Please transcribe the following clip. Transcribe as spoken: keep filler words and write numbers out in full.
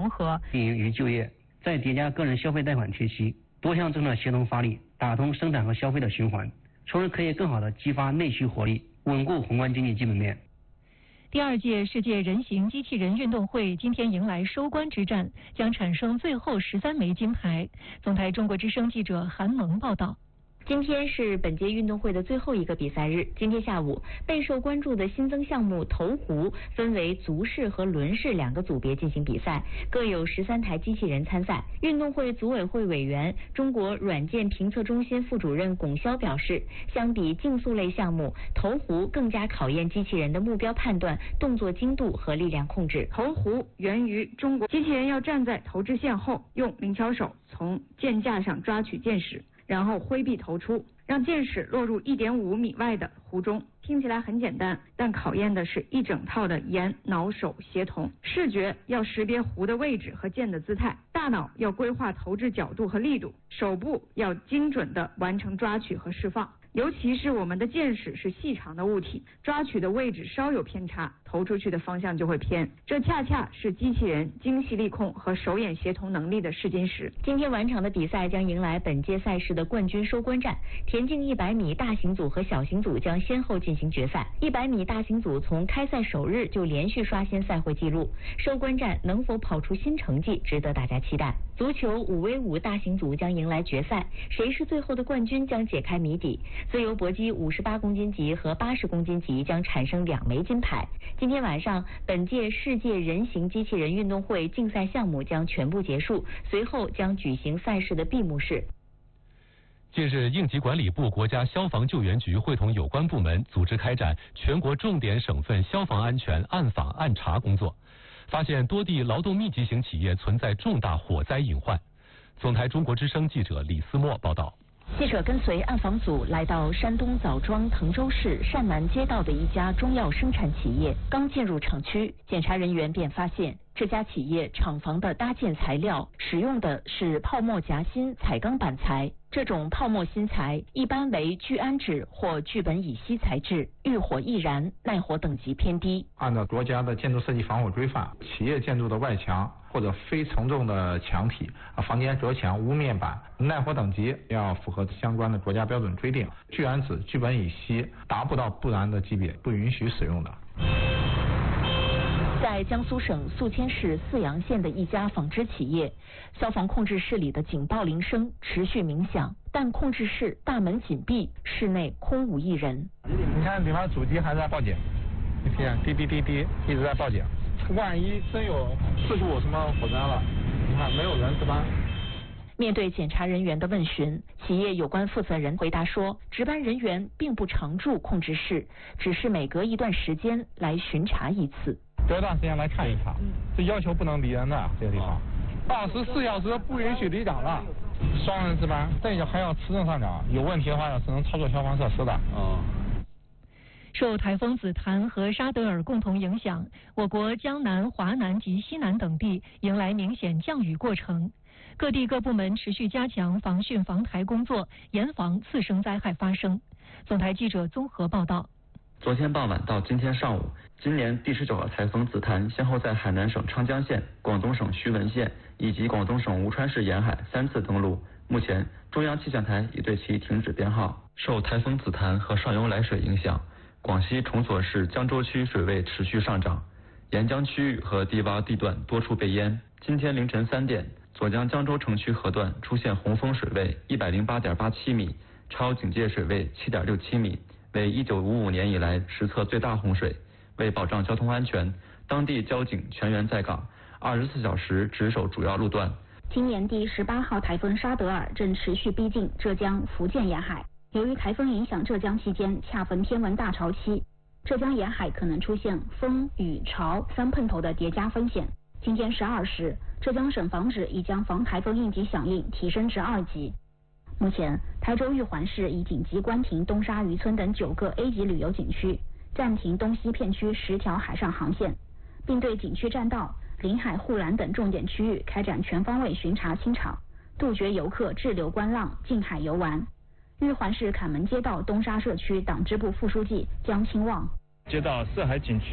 融合。 经营与就业，再叠加个人消费贷款贴息，多项政策协同发力，打通生产和消费的循环，从而可以更好地激发内需活力，稳固宏观经济基本面。 第二届世界人形机器人运动会今天迎来收官之战，将产生最后十三枚金牌。总台中国之声记者韩萌报道。 今天是本届运动会的最后一个比赛日。今天下午，备受关注的新增项目投壶分为足式和轮式两个组别进行比赛，各有十三台机器人参赛。运动会组委会委员、中国软件评测中心副主任龚潇表示，相比竞速类项目，投壶更加考验机器人的目标判断、动作精度和力量控制。 投壶源于中国，机器人要站在投掷线后，用灵巧手从箭架上抓取箭矢，然后挥臂投出，让箭矢落入一点五米外的湖中。听起来很简单，但考验的是一整套的眼脑手协同。视觉要识别湖的位置和箭的姿态，大脑要规划投掷角度和力度，手部要精准地完成抓取和释放。尤其是我们的箭矢是细长的物体，抓取的位置稍有偏差，投出去的方向就会偏。这恰恰是机器人精细力控和手眼协同能力的试金石。 今天晚场的比赛将迎来本届赛事的冠军收官战。田径一百米大型组和小型组将先后进行决赛。一百米大型组从开赛首日就连续刷新赛会纪录，收官战能否跑出新成绩，值得大家期待。足球五 v 五大型组将迎来决赛，谁是最后的冠军将解开谜底。自由搏击五十八公斤级和八十公斤级将产生两枚金牌。今天晚上，本届世界人形机器人运动会竞赛项目将全部结束，随后将举行赛事的闭幕式。 近日，应急管理部、国家消防救援局会同有关部门组织开展全国重点省份消防安全暗访暗查工作，发现多地劳动密集型企业存在重大火灾隐患。总台中国之声记者李思墨报道。 记者跟随暗访组来到山东枣庄滕州市单南街道的一家中药生产企业，刚进入厂区，检查人员便发现这家企业厂房的搭建材料使用的是泡沫夹心彩钢板材，这种泡沫芯材一般为聚氨酯或聚苯乙烯材质，遇火易燃，耐火等级偏低。 按照国家的建筑设计防火规范，企业建筑的外墙或者非承重的墙体、房间隔墙、屋面板耐火等级要符合相关的国家标准规定，聚氨酯、聚苯乙烯达不到不燃的级别，不允许使用的。 在江苏省宿迁市泗阳县的一家纺织企业，消防控制室里的警报铃声持续鸣响，但控制室大门紧闭，室内空无一人。 你看里面主机还在报警，一天滴滴滴滴一直在报警，万一真有事故什么火灾了，你看没有人值班。 面对检查人员的问询，企业有关负责人回答说，值班人员并不常驻控制室，只是每隔一段时间来巡查一次。 隔段时间来看一看，这要求不能离人的这个地方，二十四小时不允许离岗的，双人值班，这个还要持证上岗，有问题的话只能操作消防设施的。 哦。受台风紫檀和沙德尔共同影响，我国江南、华南及西南等地迎来明显降雨过程。各地各部门持续加强防汛防台工作，严防次生灾害发生。总台记者综合报道。 昨天傍晚到今天上午，今年第十九号台风紫檀先后在海南省昌江县、广东省徐闻县以及广东省吴川市沿海三次登陆。目前，中央气象台已对其停止编号。受台风紫檀和上游来水影响，广西崇左市江州区水位持续上涨，沿江区域和低洼地段多处被淹。今天凌晨三点，左江江州城区河段出现洪峰水位一百零八点八七米，超警戒水位七点六七米，为一九五五年以来实测最大洪水。为保障交通安全，当地交警全员在岗，二十四小时值守主要路段。 今年第十八号台风沙德尔正持续逼近浙江、福建沿海。由于台风影响浙江期间恰逢天文大潮期，浙江沿海可能出现风、雨、潮三碰头的叠加风险。今天十二时，浙江省防指已将防台风应急响应提升至二级。目前，台州玉环市已紧急关停东沙渔村等九个 A 级旅游景区，暂停东西片区十条海上航线，并对景区栈道、临海护栏等重点区域开展全方位巡查清场，杜绝游客滞留观浪、近海游玩。玉环市坎门街道东沙社区党支部副书记江清旺。 接到泗海景区